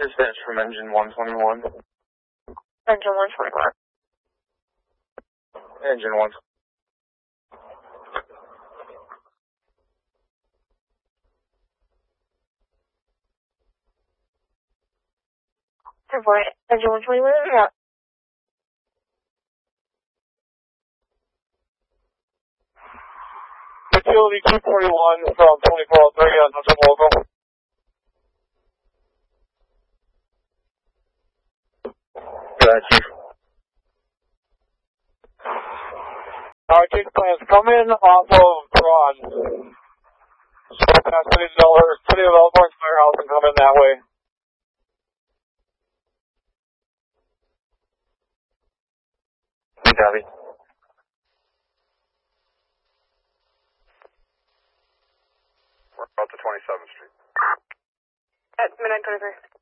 Dispatch from engine 121. Engine 121. Engine 121. Engine 121, yeah. Utility 241 from 2403 on Hudson Local. Gotcha. Alright, take plans. Come in off of Broad. So past City of Elkhorn's Firehouse and come in that way. Copy. We're out to 27th Street. At midnight 23.